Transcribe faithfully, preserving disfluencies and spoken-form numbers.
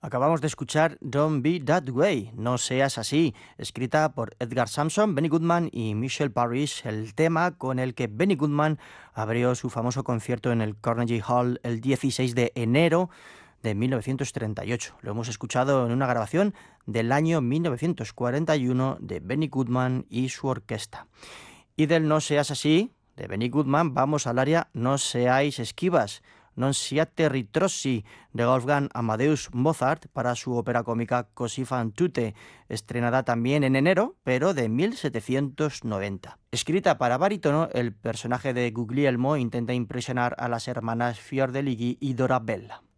Acabamos de escuchar Don't Be That Way, No Seas Así, escrita por Edgar Sampson, Benny Goodman y Michelle Parrish, el tema con el que Benny Goodman abrió su famoso concierto en el Carnegie Hall el dieciséis de enero de mil novecientos treinta y ocho. Lo hemos escuchado en una grabación del año mil novecientos cuarenta y uno de Benny Goodman y su orquesta. Y del No Seas Así, de Benny Goodman, vamos al área No Seáis Esquivas, Non siate ritrossi, de Wolfgang Amadeus Mozart para su ópera cómica Così fan tutte, estrenada también en enero, pero de mil setecientos noventa. Escrita para barítono, el personaje de Guglielmo intenta impresionar a las hermanas Fiordaligi y Dorabella.